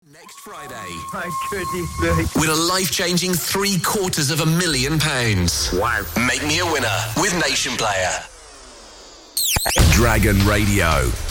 Next Friday. My goodness me. With a life-changing £750,000. Wow. Make me a winner with Nation Player. Dragon Radio.